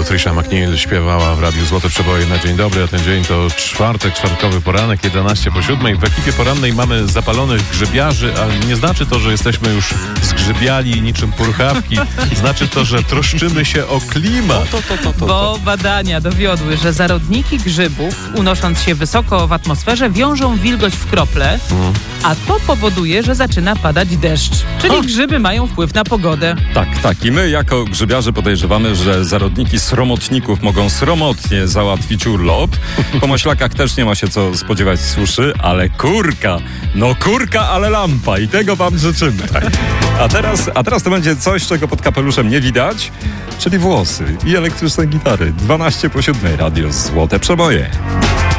Trisha McNeil śpiewała w Radiu Złote Przeboje na Dzień Dobry, a ten dzień to czwartkowy poranek, 11:07. W ekipie porannej mamy zapalonych grzybiarzy, ale nie znaczy to, że jesteśmy już zgrzybiali niczym purchawki. Znaczy to, że troszczymy się o klimat. Bo badania dowiodły, że zarodniki grzybów, unosząc się wysoko w atmosferze, wiążą wilgoć w krople, a to powoduje, że zaczyna padać deszcz. Czyli grzyby mają wpływ na pogodę. Tak. I my jako grzybiarze podejrzewamy, że zarodniki sromotników mogą sromotnie załatwić urlop. Po maślakach też nie ma się co spodziewać suszy, ale kurka, ale lampa i tego wam życzymy. A teraz to będzie coś, czego pod kapeluszem nie widać, czyli włosy i elektryczne gitary. 12:07, Radio Złote Przeboje.